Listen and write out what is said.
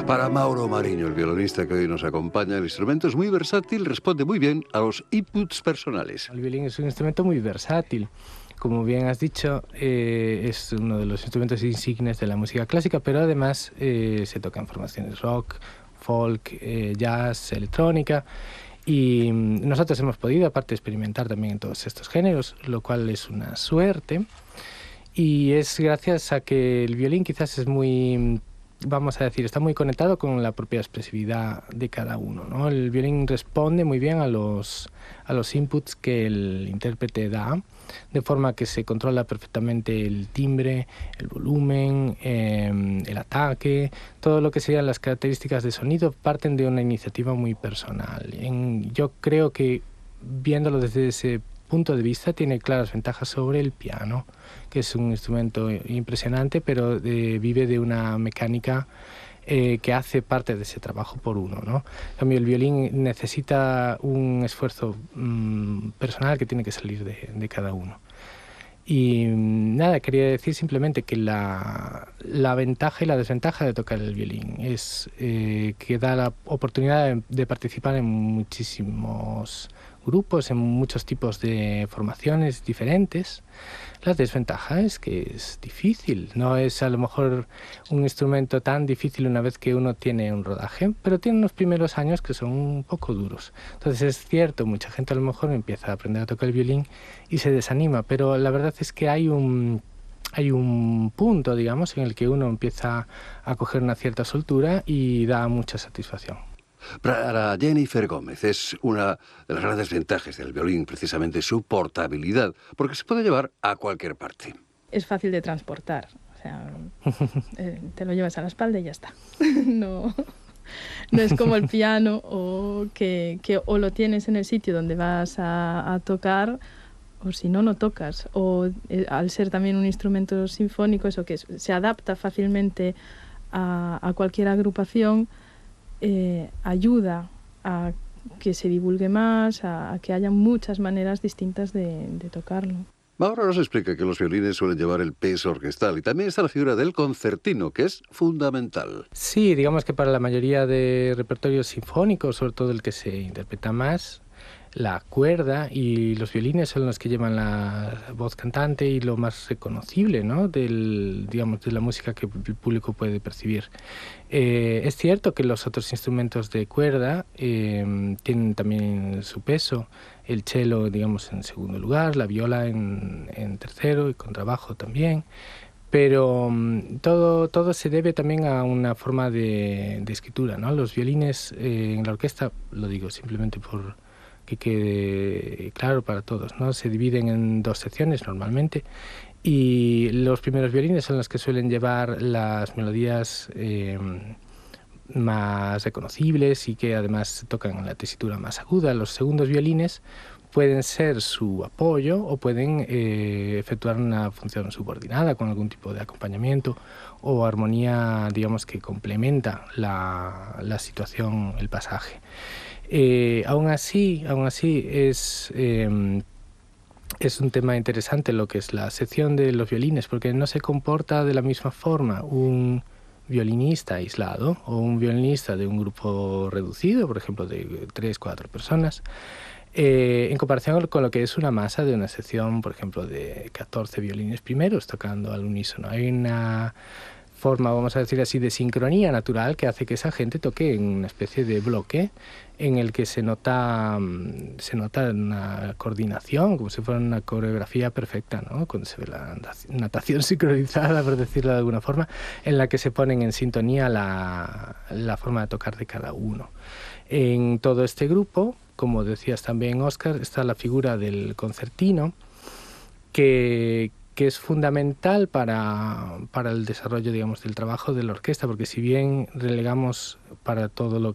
Para Mauro Mariño, el violonista que hoy nos acompaña, el instrumento es muy versátil, responde muy bien a los inputs personales. El violín es un instrumento muy versátil. Como bien has dicho, es uno de los instrumentos insignes de la música clásica, pero además se toca en formaciones rock, folk, jazz, electrónica. Y nosotros hemos podido, aparte, experimentar también en todos estos géneros, lo cual es una suerte. Y es gracias a que el violín quizás es muy, vamos a decir, está muy conectado con la propia expresividad de cada uno, ¿no? El violín responde muy bien a los inputs que el intérprete da, de forma que se controla perfectamente el timbre, el volumen, el ataque, todo lo que serían las características de sonido parten de una iniciativa muy personal. Yo creo que viéndolo desde ese punto de vista tiene claras ventajas sobre el piano, que es un instrumento impresionante, pero vive de una mecánica que hace parte de ese trabajo por uno, ¿no? En cambio, el violín necesita un esfuerzo personal que tiene que salir de cada uno. Y nada, quería decir simplemente que la ventaja y la desventaja de tocar el violín es que da la oportunidad de participar en muchísimos grupos, en muchos tipos de formaciones diferentes. La desventaja es que es difícil, no es a lo mejor un instrumento tan difícil una vez que uno tiene un rodaje, pero tiene unos primeros años que son un poco duros. Entonces es cierto, mucha gente a lo mejor empieza a aprender a tocar el violín y se desanima, pero la verdad es que hay un punto, digamos, en el que uno empieza a coger una cierta soltura y da mucha satisfacción. Para Jennifer Gómez es una de las grandes ventajas del violín, precisamente su portabilidad, porque se puede llevar a cualquier parte. Es fácil de transportar, o sea, te lo llevas a la espalda y ya está. No es como el piano o que o lo tienes en el sitio donde vas a tocar, o si no, no tocas. O al ser también un instrumento sinfónico, eso que se adapta fácilmente a cualquier agrupación, ayuda a que se divulgue más, a que haya muchas maneras distintas de tocarlo. Mauro nos explica que los violines suelen llevar el peso orquestal y también está la figura del concertino, que es fundamental. Sí, digamos que para la mayoría de repertorios sinfónicos, sobre todo el que se interpreta más, la cuerda y los violines son los que llevan la voz cantante y lo más reconocible, ¿no? Digamos, de la música que el público puede percibir. Es cierto que los otros instrumentos de cuerda tienen también su peso. El cello, digamos, en segundo lugar, la viola en tercero y contrabajo también. Pero todo se debe también a una forma de escritura, ¿no? Los violines en la orquesta, lo digo simplemente por que quede claro para todos, ¿no? Se dividen en dos secciones normalmente y los primeros violines son los que suelen llevar las melodías más reconocibles y que además tocan en la tesitura más aguda. Los segundos violines pueden ser su apoyo o pueden efectuar una función subordinada con algún tipo de acompañamiento o armonía, digamos, que complementa la situación, el pasaje. Aún así es un tema interesante lo que es la sección de los violines, porque no se comporta de la misma forma un violinista aislado o un violinista de un grupo reducido, por ejemplo, de 3-4 personas, en comparación con lo que es una masa de una sección, por ejemplo, de 14 violines primeros tocando al unísono. Hay una forma, vamos a decir así, de sincronía natural que hace que esa gente toque en una especie de bloque en el que se nota una coordinación, como si fuera una coreografía perfecta, ¿no? Cuando se ve la natación sincronizada, por decirlo de alguna forma, en la que se ponen en sintonía la forma de tocar de cada uno. En todo este grupo, como decías también, Óscar, está la figura del concertino, que es fundamental para el desarrollo, digamos, del trabajo de la orquesta, porque si bien relegamos para todo lo